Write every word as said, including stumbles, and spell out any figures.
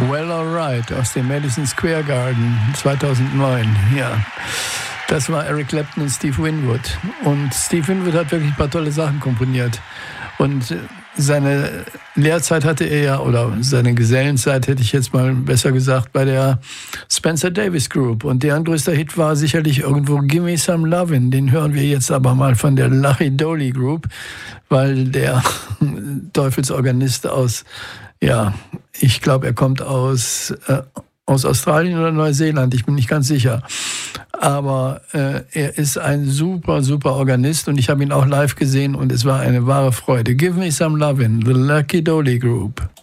Well Alright aus dem Madison Square Garden zweitausendneun, ja. Das war Eric Clapton und Steve Winwood. Und Steve Winwood hat wirklich ein paar tolle Sachen komponiert. Und seine Lehrzeit hatte er ja, oder seine Gesellenzeit hätte ich jetzt mal besser gesagt, bei der Spencer Davis Group. Und deren größter Hit war sicherlich irgendwo Gimme Some Lovin'. Den hören wir jetzt aber mal von der Lucky Dolly Group, weil der Teufelsorganist aus, ja, ich glaube, er kommt aus, äh, aus Australien oder Neuseeland, ich bin nicht ganz sicher. Aber äh, er ist ein super, super Organist und ich habe ihn auch live gesehen und es war eine wahre Freude. Give me some lovin', the Lucky Dolly Group.